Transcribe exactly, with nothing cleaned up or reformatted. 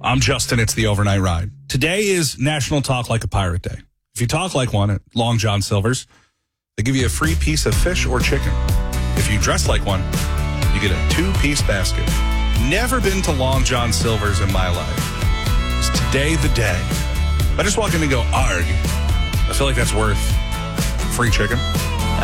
I'm Justin. It's the Overnight Ride. Today is National Talk Like a Pirate Day. If you talk like one at Long John Silver's, they give you a free piece of fish or chicken. If you dress like one, you get a two-piece basket. Never been to Long John Silver's in my life. Is today the day? If I just walk in and go, arg, I feel like that's worth free chicken.